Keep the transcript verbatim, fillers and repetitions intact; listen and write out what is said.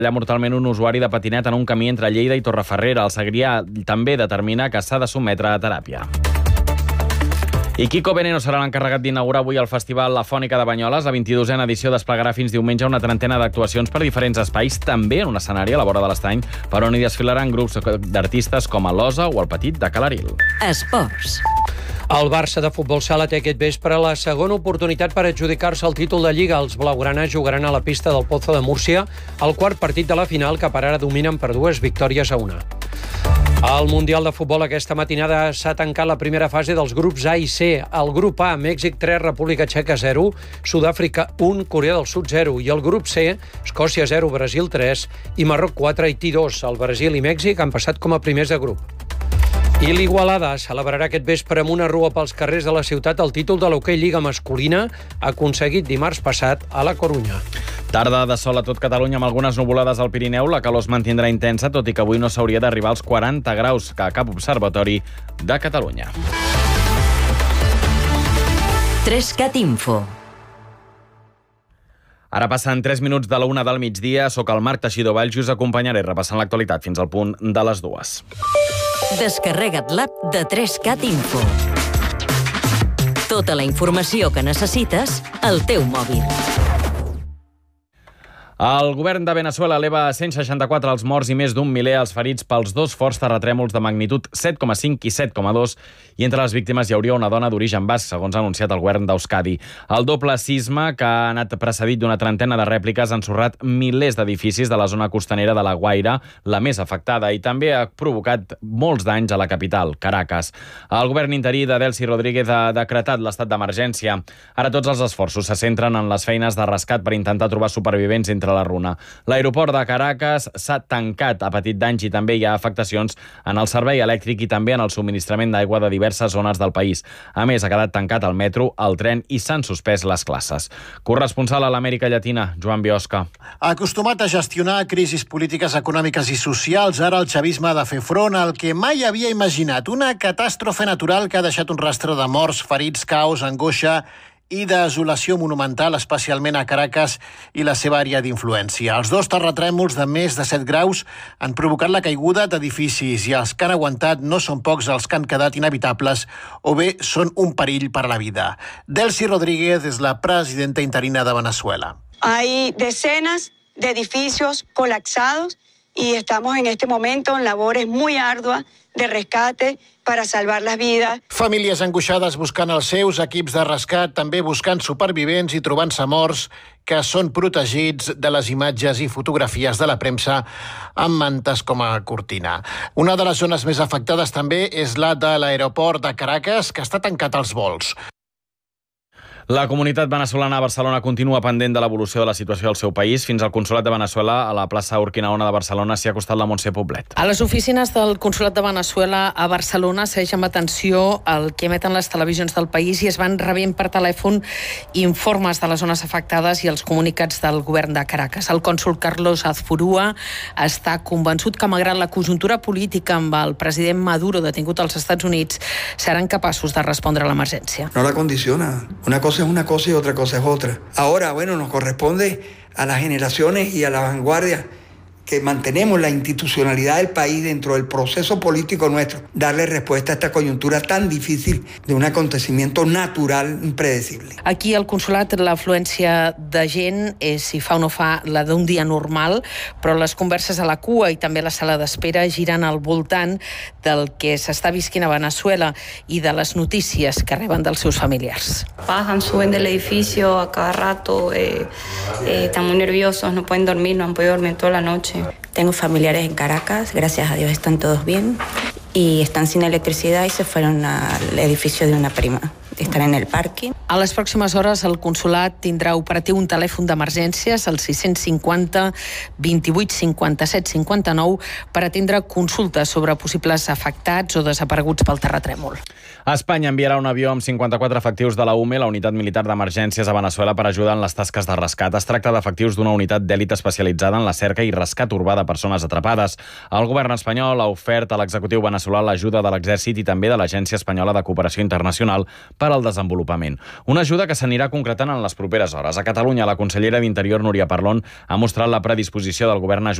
allà mortalment un usuari de patinet en un camí entre Lleida i Torreferrera. El Segrià també determina que s'ha de sotmetre a teràpia. I Kiko Veneno serà l'encarregat d'inaugurar avui el Festival La Fònica de Banyoles. La vint-i-dosena edició desplegarà fins diumenge una trentena d'actuacions per diferents espais, també en un escenari a la vora de l'Estany, per on hi desfilaran grups d'artistes com a l'Osa o el Petit de Calaril. Esports. El Barça de futbol sala té aquest vespre la segona oportunitat per adjudicar-se el títol de Lliga. Els blaugrana jugaran a la pista del Pozo de Múrcia el quart partit de la final, que per ara dominen per dues victòries a una. Al Mundial de Futbol aquesta matinada s'ha tancat la primera fase dels grups A i C. El grup A, Mèxic tres, República Txeca zero, Sud-àfrica un, Corea del Sud zero. I el grup C, Escòcia zero, Brasil tres i Marroc quatre, Haití dos. El Brasil i Mèxic han passat com a primers de grup. I l'Igualada celebrarà aquest vespre amb una rua pels carrers de la ciutat el títol de l'Hoquei Lliga masculina, aconseguit dimarts passat a la Corunya. Tarda de sol a tot Catalunya amb algunes nuvolades al Pirineu. La calor es mantindrà intensa, tot i que avui no s'hauria d'arribar als quaranta graus que a cap observatori de Catalunya. Trescat Info. Ara passen tres minuts de la una del migdia. Soc el Marc Teixidor Valls i us acompanyaré repassant l'actualitat fins al punt de les dues. Descarrega't l'app de trescat Info. Tota la informació que necessites al teu mòbil. El govern de Veneçuela eleva a cent seixanta-quatre els morts i més d'un miler els ferits pels dos forts terratrèmols de magnitud set coma cinc i set coma dos, i entre les víctimes hi hauria una dona d'origen basc, segons ha anunciat el govern d'Euskadi. El doble sisme, que ha anat precedit d'una trentena de rèpliques, ha ensorrat milers d'edificis de la zona costanera de La Guaira, la més afectada, i també ha provocat molts danys a la capital, Caracas. El govern interí de Delcy Rodríguez ha decretat l'estat d'emergència. Ara tots els esforços se centren en les feines de rescat per intentar trobar supervivents entre la runa. L'aeroport de Caracas s'ha tancat, ha patit danys i també hi ha afectacions en el servei elèctric i també en el subministrament d'aigua de diverses zones del país. A més, ha quedat tancat el metro, el tren i s'han suspès les classes. Corresponsal a l'Amèrica Llatina, Joan Biosca. Acostumat a gestionar crisis polítiques, econòmiques i socials, ara el chavisme ha de fer front al que mai havia imaginat, una catàstrofe natural que ha deixat un rastre de morts, ferits, caos, angoixa i desolació monumental, especialment a Caracas i la seva àrea d'influència. Els dos terratrèmols de més de set graus han provocat la caiguda d'edificis i els que han aguantat no són pocs els que han quedat inevitables o bé són un perill per a la vida. Delcy Rodríguez és la presidenta interina de Venezuela. Hay decenas de edificios colapsados y estamos en este momento en labores muy arduas de rescate para salvar las vidas. Famílies angoixades buscant els seus, equips de rescat també buscant supervivents i trobant-se morts que són protegits de les imatges i fotografies de la premsa amb mantes com a cortina. Una de les zones més afectades també és la de l'aeroport de Caracas, que està tancat als vols. La comunitat veneçolana a Barcelona continua pendent de l'evolució de la situació del seu país. Fins al Consolat de Veneçuela, a la plaça Urquinaona de Barcelona, s'hi ha acostat la Montse Poblet. A les oficines del Consolat de Veneçuela a Barcelona segueix amb atenció el que emeten les televisions del país i es van rebent per telèfon informes de les zones afectades i els comunicats del govern de Caracas. El cònsol Carlos Azpurua està convençut que, malgrat la conjuntura política amb el president Maduro detingut als Estats Units, seran capaços de respondre a l'emergència. No la condiciona. Una cosa es una cosa y otra cosa es otra. Ahora, bueno, nos corresponde a las generaciones y a la vanguardia que mantenemos la institucionalidad del país dentro del proceso político nuestro, darle respuesta a esta coyuntura tan difícil de un acontecimiento natural impredecible. Aquí al Consolat l'afluència de gent és, si fa o no fa, la d'un dia normal, però les converses a la cua i també la sala d'espera giren al voltant del que s'està visquint a Veneçuela i de les notícies que reben dels seus familiars. Bajan, suben del edificio a cada rato, eh, eh, están muy nerviosos, no pueden dormir, no han podido dormir toda la noche. Tengo familiares en Caracas, gracias a Dios están todos bien y están sin electricidad y se fueron al edificio de una prima. Estan en el parking. A les pròximes hores el Consolat tindrà operatiu un telèfon d'emergències, el sis cinquanta vint-i-vuit cinquanta-set cinquanta-nou, per atendre consultes sobre possibles afectats o desapareguts pel terratrèmol. Espanya enviarà un avió amb cinquanta-quatre efectius de la U M E, la unitat militar d'emergències a Veneçuela, per ajudar en les tasques de rescat. Es tracta d'efectius d'una unitat d'èlit especialitzada en la cerca i rescat urbà de persones atrapades. El govern espanyol ha ofert a l'executiu veneçolà l'ajuda de l'Exèrcit i també de l'Agència Espanyola de Cooperació Internacional per per al desenvolupament. Una ajuda que s'anirà concretant en les properes hores. A Catalunya, la consellera d'Interior, Núria Parlon, ha mostrat la predisposició del govern a